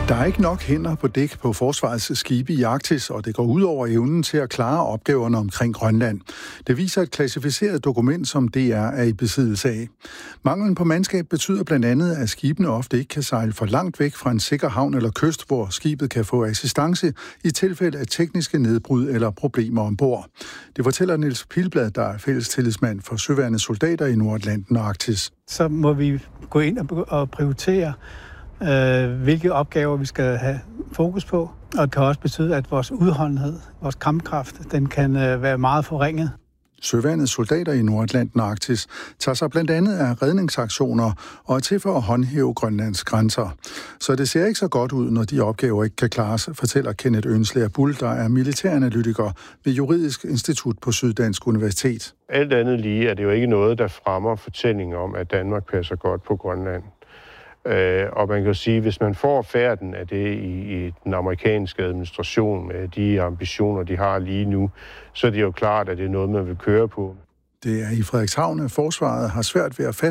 Der er ikke nok hænder på dæk på forsvarets skibe i Arktis, og det går ud over evnen til at klare opgaverne omkring Grønland. Det viser et klassificeret dokument, som DR er i besiddelse af. Manglen på mandskab betyder blandt andet, at skibene ofte ikke kan sejle for langt væk fra en sikker havn eller kyst, hvor skibet kan få assistance i tilfælde af tekniske nedbrud eller problemer ombord. Det fortæller Niels Pilblad, der er fællestillidsmand for søværende soldater i Nordatlanten og Arktis. Så må vi gå ind og prioritere, hvilke opgaver vi skal have fokus på. Og det kan også betyde, at vores udholdenhed, vores kampkraft, den kan være meget forringet. Søværende soldater i Nordatlanten og Arktis tager sig blandt andet af redningsaktioner og er til for at håndhæve Grønlands grænser. Så det ser ikke så godt ud, når de opgaver ikke kan klares, fortæller Kenneth Ønslager Bull, der er militæranalytiker ved Juridisk Institut på Syddansk Universitet. Alt andet lige er det jo ikke noget, der fremmer fortællingen om, at Danmark passer godt på Grønland. Og man kan jo sige, at hvis man får færden af det i den amerikanske administration med de ambitioner, de har lige nu, så er det jo klart, at det er noget, man vil køre på. Det er i Frederikshavn, at forsvaret har svært ved at